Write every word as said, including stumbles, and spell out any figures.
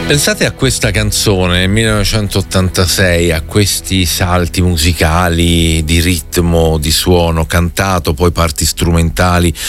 Pensate a questa canzone, millenovecentottantasei, a questi salti musicali di ritmo, di suono, cantato, poi parti strumentali